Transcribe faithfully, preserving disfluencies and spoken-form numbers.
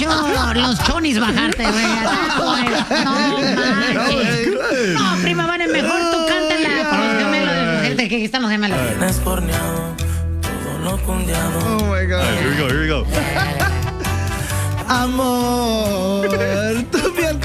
pareció los chonis bajarte, güey. No manches. No, prima, Vane, mejor tú cántala con los gemelos. De que están los gemelos. Oh my God. Right, here we go, here we go. Amor.